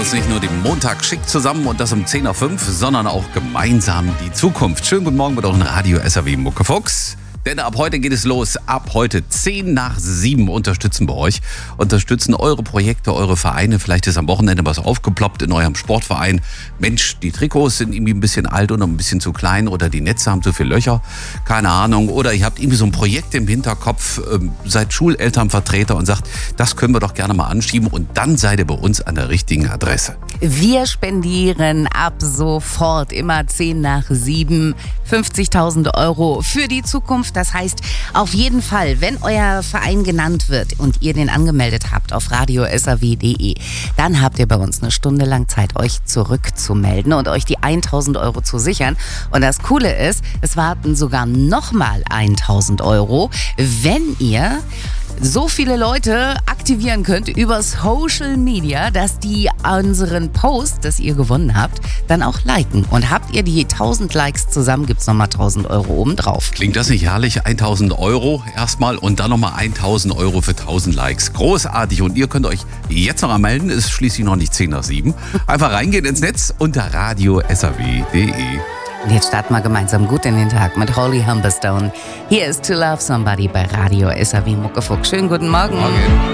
uns nicht nur den Montag schick zusammen und das um 10 nach 5, sondern auch gemeinsam die Zukunft. Schönen guten Morgen mit euren Radio SAW Muckefuchs. Denn ab heute geht es los. Ab heute 10 nach 7 unterstützen wir euch. Unterstützen eure Projekte, eure Vereine. Vielleicht ist am Wochenende was aufgeploppt in eurem Sportverein. Mensch, die Trikots sind irgendwie ein bisschen alt oder ein bisschen zu klein oder die Netze haben zu viele Löcher. Keine Ahnung. Oder ihr habt irgendwie so ein Projekt im Hinterkopf, seid Schulelternvertreter und sagt, das können wir doch gerne mal anschieben. Und dann seid ihr bei uns an der richtigen Adresse. Wir spendieren ab sofort immer 10 nach 7 50.000 Euro für die Zukunft. Das heißt, auf jeden Fall, wenn euer Verein genannt wird und ihr den angemeldet habt auf radiosaw.de, dann habt ihr bei uns eine Stunde lang Zeit, euch zurückzumelden und euch die 1.000 Euro zu sichern. Und das Coole ist, es warten sogar nochmal 1.000 Euro, wenn ihr so viele Leute aktivieren könnt über Social Media, dass die unseren Post, das ihr gewonnen habt, dann auch liken. Und habt ihr die 1.000 Likes zusammen, gibt's nochmal 1.000 Euro obendrauf. Klingt das nicht herrlich? 1.000 Euro erstmal und dann nochmal 1.000 Euro für 1.000 Likes. Großartig. Und ihr könnt euch jetzt noch anmelden. Ist schließlich noch nicht 10 nach 7. Einfach reingehen ins Netz unter radiosaw.de. Und jetzt starten wir gemeinsam gut in den Tag mit Holly Humberstone. Hier ist To Love Somebody bei Radio SAW Muckefuchs. Schönen guten Morgen. Morgen.